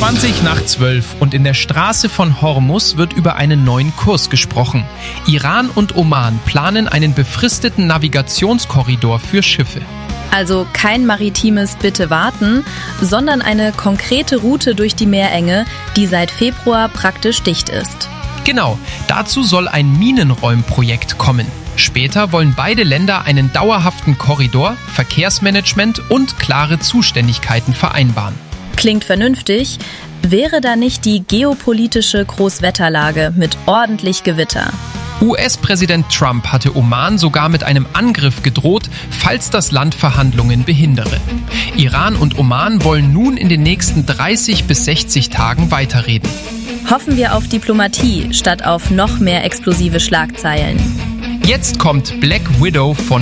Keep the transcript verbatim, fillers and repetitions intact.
zwanzig nach zwölf und in der Straße von Hormuz wird über einen neuen Kurs gesprochen. Iran und Oman planen einen befristeten Navigationskorridor für Schiffe. Also kein maritimes Bitte warten, sondern eine konkrete Route durch die Meerenge, die seit Februar praktisch dicht ist. Genau, dazu soll ein Minenräumprojekt kommen. Später wollen beide Länder einen dauerhaften Korridor, Verkehrsmanagement und klare Zuständigkeiten vereinbaren. Klingt vernünftig, wäre da nicht die geopolitische Großwetterlage mit ordentlich Gewitter? U S-Präsident Trump hatte Oman sogar mit einem Angriff gedroht, falls das Land Verhandlungen behindere. Iran und Oman wollen nun in den nächsten dreißig bis sechzig Tagen weiterreden. Hoffen wir auf Diplomatie statt auf noch mehr explosive Schlagzeilen. Jetzt kommt Black Widow von